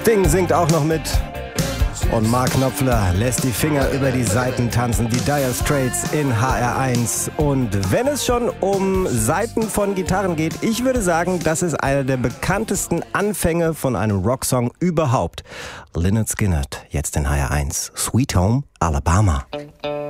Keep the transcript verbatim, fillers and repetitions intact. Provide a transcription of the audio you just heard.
Ding singt auch noch mit. Und Mark Knopfler lässt die Finger über die Saiten tanzen. Die Dire Straits in H R eins. Und wenn es schon um Saiten von Gitarren geht, ich würde sagen, das ist einer der bekanntesten Anfänge von einem Rocksong überhaupt. Lynyrd Skynyrd, jetzt in H R eins. Sweet Home Alabama.